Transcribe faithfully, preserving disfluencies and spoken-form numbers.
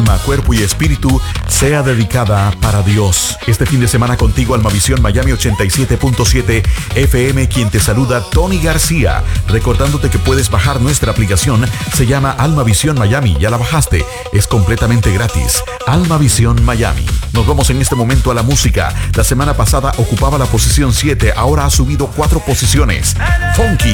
alma, cuerpo y espíritu sea dedicada para Dios. Este fin de semana contigo, Almavisión Miami ochenta y siete punto siete F M, quien te saluda, Tony García, recordándote que puedes bajar nuestra aplicación, se llama Almavisión Miami, ya la bajaste, es completamente gratis. Almavisión Miami. Nos vamos en este momento a la música. La semana pasada ocupaba la posición siete, ahora ha subido cuatro posiciones. Funky